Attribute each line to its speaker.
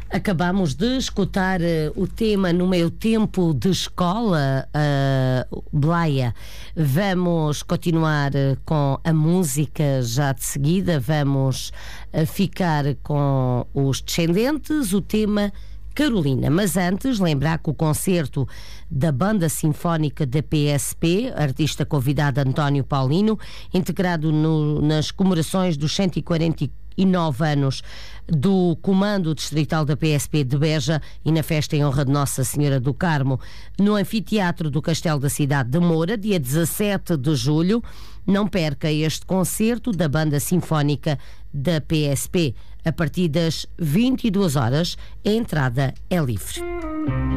Speaker 1: Acabamos de escutar o tema No Meu Tempo de Escola, Blaia. Vamos continuar com a música já de seguida. Vamos ficar com os Descendentes, o tema Carolina. Mas antes, lembrar que o concerto da Banda Sinfónica da PSP, artista convidado António Paulino, integrado nas comemorações dos 149 anos do Comando Distrital da PSP de Beja e na festa em honra de Nossa Senhora do Carmo, no Anfiteatro do Castelo da Cidade de Moura, dia 17 de julho. Não perca este concerto da Banda Sinfónica da PSP. A partir das 22 horas, a entrada é livre.